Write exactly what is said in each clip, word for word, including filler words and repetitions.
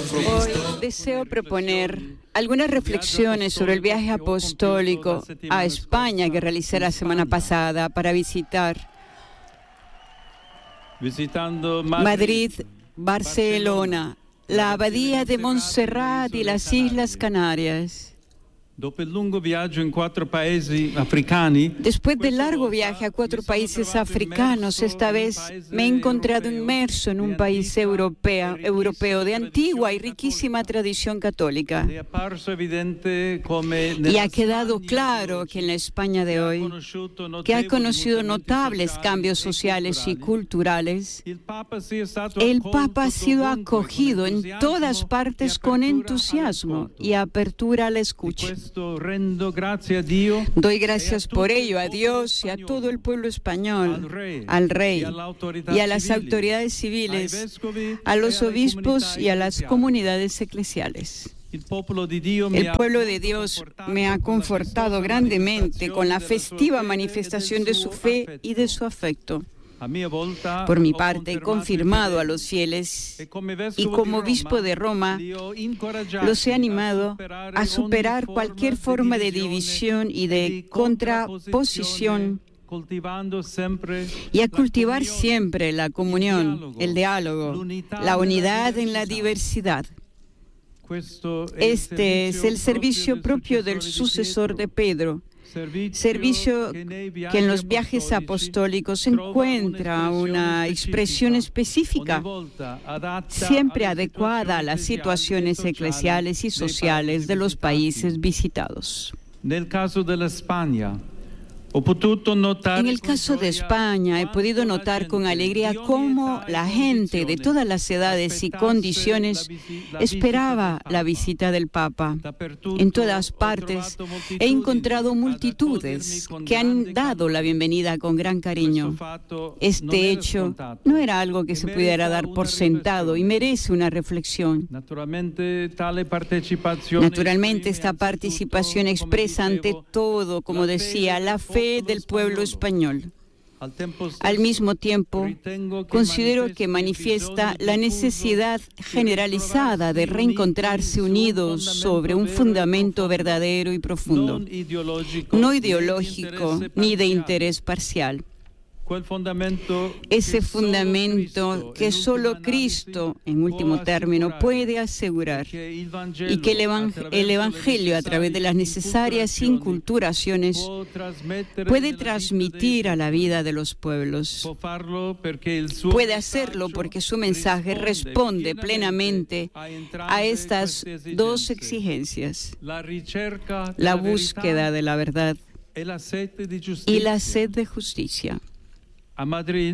Hoy deseo proponer algunas reflexiones sobre el viaje apostólico a España que realicé la semana pasada para visitar Madrid, Barcelona, la Abadía de Montserrat y las Islas Canarias. Después del largo viaje a cuatro países africanos, esta vez me he encontrado inmerso en un país europeo, europeo de antigua y riquísima tradición católica. Y ha quedado claro que en la España de hoy, que ha conocido notables cambios sociales y culturales, el Papa ha sido acogido en todas partes con entusiasmo y apertura a la escucha. Doy gracias por ello a Dios y a todo el pueblo español, al rey y a las autoridades civiles, a los obispos y a las comunidades eclesiales. El pueblo de Dios me ha confortado grandemente con la festiva manifestación de su fe y de su afecto. Por mi parte, he confirmado a los fieles y como obispo de Roma, los he animado a superar cualquier forma de división y de contraposición y a cultivar siempre la comunión, el diálogo, la unidad en la diversidad. Este es el servicio propio del sucesor de Pedro. Servicio que en los viajes apostólicos encuentra una expresión específica, siempre adecuada a las situaciones eclesiales y sociales de los países visitados. En el caso de España, he podido notar con alegría cómo la gente de todas las edades y condiciones esperaba la visita del Papa. En todas partes he encontrado multitudes que han dado la bienvenida con gran cariño. Este hecho no era algo que se pudiera dar por sentado y merece una reflexión. Naturalmente, esta participación expresa ante todo, como decía, la fe del pueblo español. Al mismo tiempo, considero que manifiesta la necesidad generalizada de reencontrarse unidos sobre un fundamento verdadero y profundo, no ideológico ni de interés parcial. Ese fundamento que solo Cristo, en último término, puede asegurar y que el, evang el Evangelio, a través de las necesarias inculturaciones, puede transmitir a la vida de los pueblos. Puede hacerlo porque su mensaje responde plenamente a estas dos exigencias: la búsqueda de la verdad y la sed de justicia. En Madrid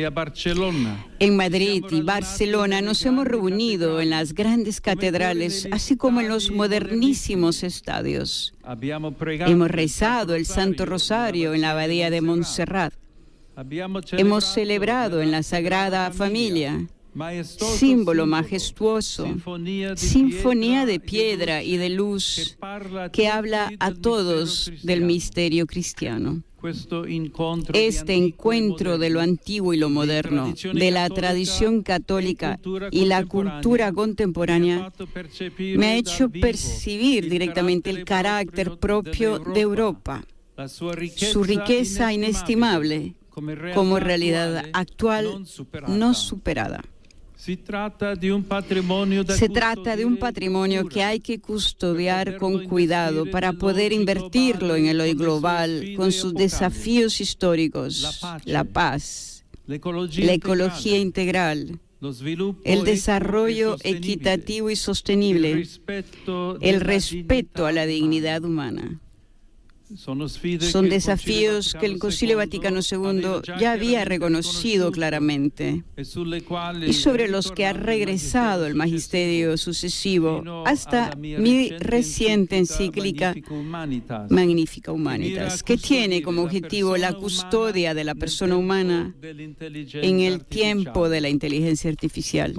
y Barcelona nos hemos reunido en las grandes catedrales, así como en los modernísimos estadios. Hemos rezado el Santo Rosario en la Abadía de Montserrat. Hemos celebrado en la Sagrada Familia, símbolo majestuoso, sinfonía de piedra y de luz que habla a todos del misterio cristiano. Este encuentro de lo antiguo y lo moderno, de la tradición católica y la cultura contemporánea, me ha hecho percibir directamente el carácter propio de Europa, su riqueza inestimable como realidad actual no superada. Se trata de un patrimonio que hay que custodiar con cuidado para poder invertirlo en el hoy global con sus desafíos históricos, la paz, la ecología integral, el desarrollo equitativo y sostenible, el respeto a la dignidad humana. Son desafíos que el Concilio Vaticano segundo ya había reconocido claramente y sobre los que ha regresado el magisterio sucesivo hasta mi reciente encíclica Magnificat Humanitas, que tiene como objetivo la custodia de la persona humana en el tiempo de la inteligencia artificial.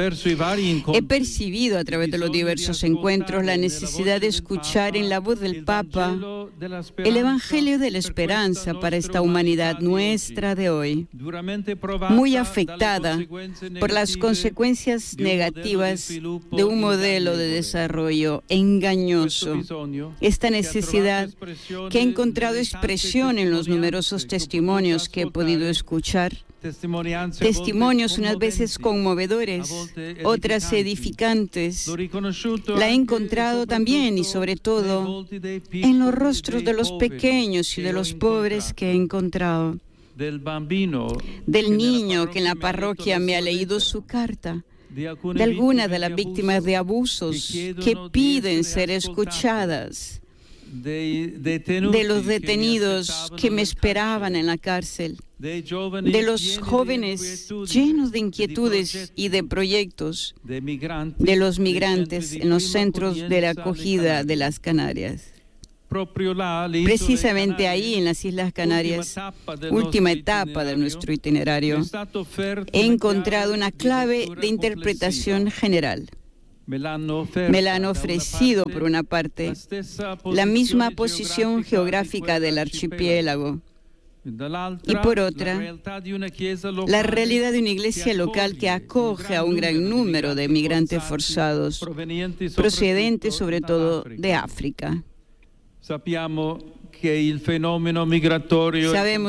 He percibido a través de los diversos encuentros la necesidad de escuchar en la voz del Papa Papa, el Evangelio de la Esperanza para esta humanidad nuestra de hoy, muy afectada por las consecuencias negativas de un modelo de desarrollo engañoso. Esta necesidad, que ha encontrado expresión en los numerosos testimonios que he podido escuchar, testimonios unas veces conmovedores, otras edificantes, la he encontrado también y sobre todo en los rostros de los pequeños y de los pobres que he encontrado. Del niño que en la parroquia me ha leído su carta, de algunas de las víctimas de abusos que piden ser escuchadas, de los detenidos que me esperaban en la cárcel, de los jóvenes llenos de inquietudes y de proyectos, de los migrantes en los centros de la acogida de las Canarias. Precisamente ahí, en las Islas Canarias, última etapa de nuestro itinerario, he encontrado una clave de interpretación general. Me la han ofrecido, por una parte, la misma posición geográfica del archipiélago, y por otra, la realidad de una iglesia local que acoge a un gran número de migrantes forzados, procedentes sobre todo de África. Sabemos que el fenómeno migratorio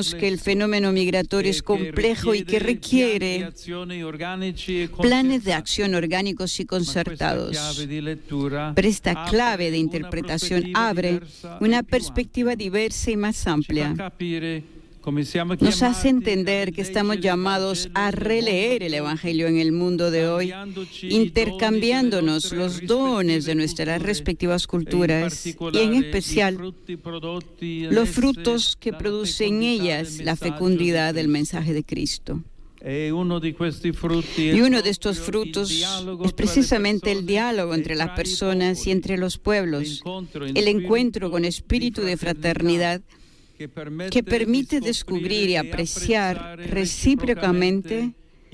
es complejo y que requiere planes de acción orgánicos y concertados. Pero esta clave de interpretación abre una perspectiva diversa y más amplia. Nos hace entender que estamos llamados a releer el Evangelio en el mundo de hoy, intercambiándonos los dones de nuestras respectivas culturas y, en especial, los frutos que producen en ellas la fecundidad del mensaje de Cristo. Y uno de estos frutos es precisamente el diálogo entre las personas y entre los pueblos, el encuentro con espíritu de fraternidad que permite descubrir y apreciar recíprocamente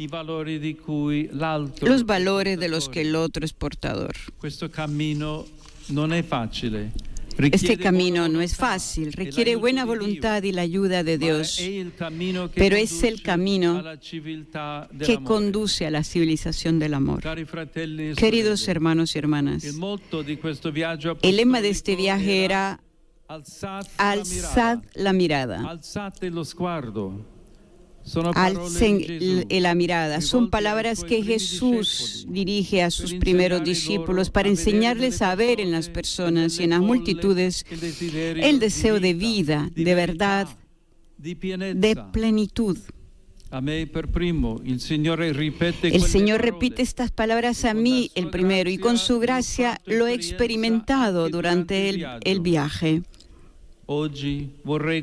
los valores de los que el otro es portador. Este camino no es fácil, requiere buena voluntad y la ayuda de Dios, pero es el camino que conduce a la civilización del amor. Queridos hermanos y hermanas, el lema de este viaje era: alzad la mirada. Alcen la mirada. Son palabras que Jesús dirige a sus primeros discípulos para enseñarles a ver en las personas y en las multitudes el deseo de vida, de verdad, de plenitud. El Señor repite estas palabras a mí, el primero, y con su gracia lo he experimentado durante el, el viaje. Hoy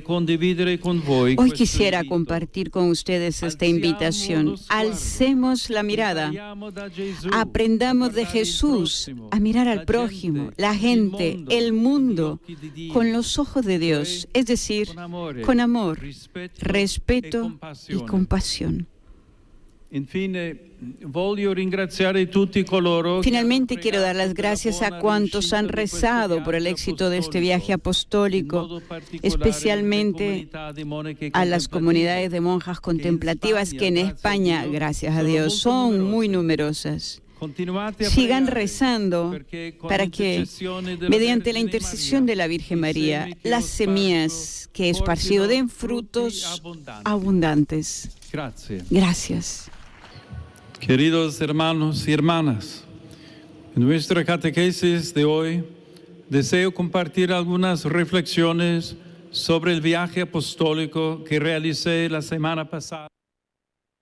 quisiera compartir con ustedes esta invitación. Alcemos la mirada. Aprendamos de Jesús a mirar al prójimo, la gente, el mundo, con los ojos de Dios, es decir, con amor, respeto y compasión. Finalmente quiero dar las gracias a cuantos han rezado por el éxito de este viaje apostólico, especialmente a las comunidades de monjas contemplativas que en España, gracias a Dios, son muy numerosas. Sigan rezando para que, mediante la intercesión de la Virgen María, las semillas que he esparcido den frutos abundantes. Gracias. Queridos hermanos y hermanas, en nuestra catequesis de hoy deseo compartir algunas reflexiones sobre el viaje apostólico que realicé la semana pasada.